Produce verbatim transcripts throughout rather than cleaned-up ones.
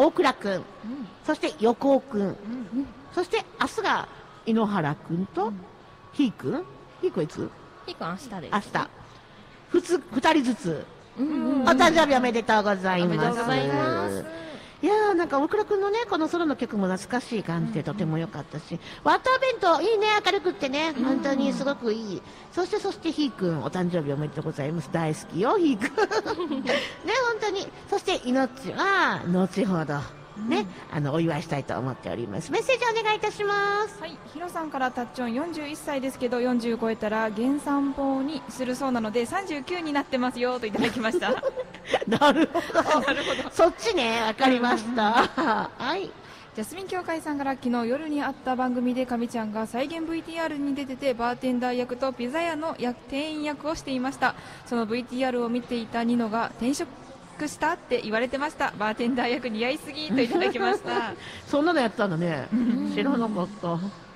大倉くん、うん、そして横尾くん、うん、そして明日が井ノ原くんと、うん、ひーくんひーくんいつひーくん明日です、ね、 明日ふつふたりずつ、うんうんうん、お誕生日おめでとうございます。おめでとうございます。いやーなんか大倉くんのねこのソロの曲も懐かしい感じでとても良かったし、うんうん、ワッター弁当いいね、明るくってね、本当にすごくいい、うん、そしてそしてひーくんお誕生日おめでとうございます。大好きよひーくんね、本当に。そしていのっちは後ほどね、うん、あのお祝いしたいと思っております。メッセージお願いいたします。 はい、ヒロさんからたっちょんよんじゅういっさいですけどよんじゅう超えたら減産法にするそうなのでさんじゅうきゅうになってますよといただきましたなるほどなるほど、そっちね、わかりました、はい。 ジャスミン協会さんから昨日夜にあった番組でかみちゃんが再現 ブイティーアール に出ててバーテンダー役とピザ屋の店員役をしていました。その ブイティーアール を見ていたニノが転職したって言われてました。バーテンダー役似合いすぎといただきましたそんなのやってたんだね知らなかった。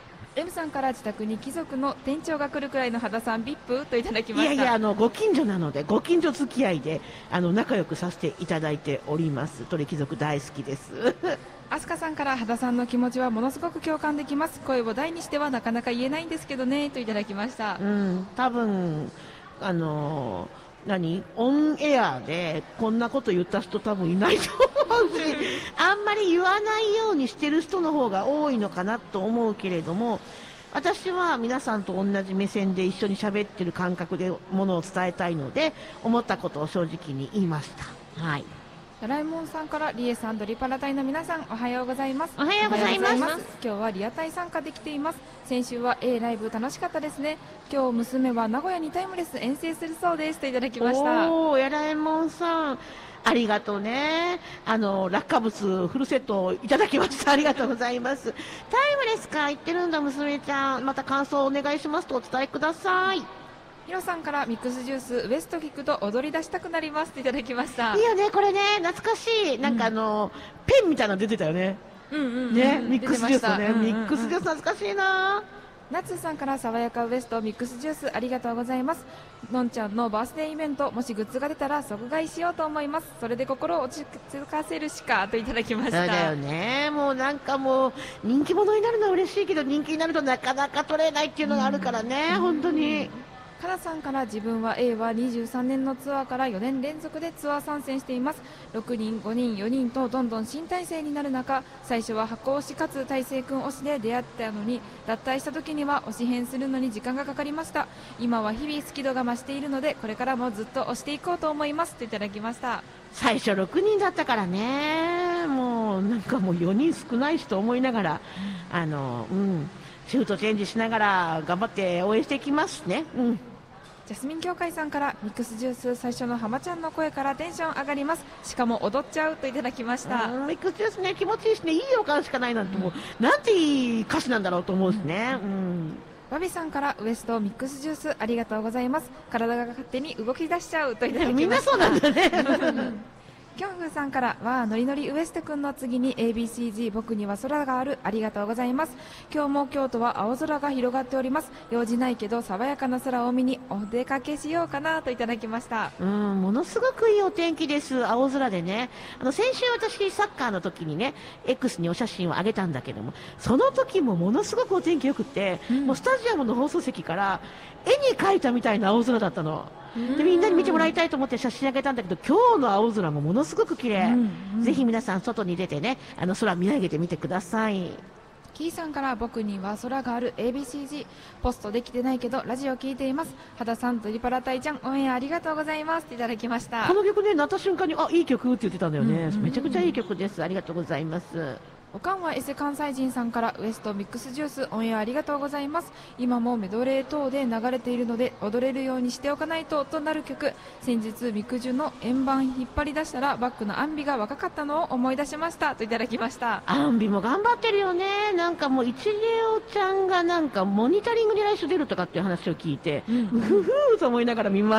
M さんから自宅に貴族の店長が来るくらいの肌さん ブイアイピー といただきました。 いやいや、あのご近所なのでご近所付き合いであの仲良くさせていただいております。鳥貴族大好きですアスカさんから肌さんの気持ちはものすごく共感できます。声を大にしてはなかなか言えないんですけどねといただきました。 うん、多分あのー何オンエアでこんなこと言った人多分いないと思うしあんまり言わないようにしてる人の方が多いのかなと思うけれども、私は皆さんと同じ目線で一緒に喋ってる感覚でものを伝えたいので思ったことを正直に言いました。はい。 ドラえもんさんからリエさん、ドリパラ隊の皆さんおはようございます。 おはようございます。 今日はリアタイ参加できています。先週は A ライブ楽しかったですね。今日娘は名古屋にタイムレス遠征するそうですといただきました。 おー、ドラえもんさんありがとうね。あの落下物フルセットをいただきました。ありがとうございます。タイムレスか言ってるんだ娘ちゃん。また感想をお願いしますとお伝えください。 ヒロさんからミックスジュースウエスト聞くと踊り出したくなりますといただきました。 いいよねこれね、懐かしい。なんかあの、うん、ペンみたいなの出てたよね。 うんうん、うん、 ね、ミックスジュースね、うんうんうん、ミックスジュース懐かしいな。 ナッツさんから爽やかウエストミックスジュースありがとうございます。のんちゃんのバースデーイベントもしグッズが出たら即買いしようと思います。それで心を落ち着かせるしかといただきました。 そうだよね。もうなんかもう人気者になるのは嬉しいけど人気になるとなかなか取れないっていうのがあるからね、うん、本当に。 かなさんから自分は A はにじゅうさんねんのツアーからよねん連続でツアー参戦しています。ろくにんごにんよにんとどんどん新体制になる中、最初は箱推しかつ大成君推しで出会ったのに脱退した時には推し変するのに時間がかかりました。今は日々好き度が増しているのでこれからもずっと推していこうと思いますといただきました。 最初ろくにんだったからね、もうなんかもうよにん少ないしと思いながら、うん、あのうんシフトチェンジしながら頑張って応援していきますね。うん。 ジャスミン協会さんからミックスジュース最初の浜ちゃんの声からテンション上がります。しかも踊っちゃうといただきました。 ミックスジュースね気持ちいいしね、いい予感しかないなんてもう、うん、なんていい歌詞なんだろうと思うしね。うん、うん、 バビさんからウエストミックスジュースありがとうございます。体が勝手に動き出しちゃうといただきました。 みんなそうなんだねキョンフーさんからはノリノリウエスト君の次に エービーシージー 僕には空があるありがとうございます。今日も京都は青空が広がっております。用事ないけど爽やかな空を見にお出かけしようかなといただきました。 うん、ものすごくいいお天気です。青空でね、あの先週私サッカーの時にね X にお写真を上げたんだけども、その時もものすごくお天気良くて、うん、もうスタジアムの放送席から絵に描いたみたいな青空だったので、みんなに見てもらいたいと思って写真あげたんだけど、今日の青空もものすごく綺麗、うんうん、ぜひ皆さん外に出てね、あの空見上げてみてください。 キーさんから僕には空がある エービーシージー ポストできてないけどラジオ聞いています。肌さんとリパラタイちゃん応援ありがとうございますっていただきました。 この曲ね鳴った瞬間にあいい曲って言ってたんだよね、うんうんうん、めちゃくちゃいい曲です。ありがとうございます。 おかんはエセ関西人さんからウエストミックスジュースオンエアありがとうございます。今もメドレー等で流れているので踊れるようにしておかないととなる曲。先日ミクジュの円盤引っ張り出したらバックのアンビが若かったのを思い出しましたといただきました。 アンビも頑張ってるよね。なんかもう一レオちゃんがなんかモニタリングに来週出るとかっていう話を聞いて、うんうん、ふふーと思いながら見ます。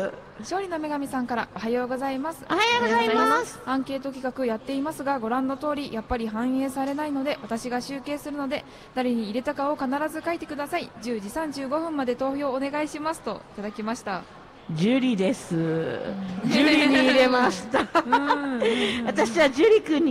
勝利の女神さんからおはようございます。 おはようございます。 アンケート企画やっていますがご覧の通りやっぱり反映されないので私が集計するので誰に入れたかを必ず書いてください。じゅうじさんじゅうごふんまで投票お願いしますといただきました。 ジュリです。ジュリに入れました。私はジュリ君に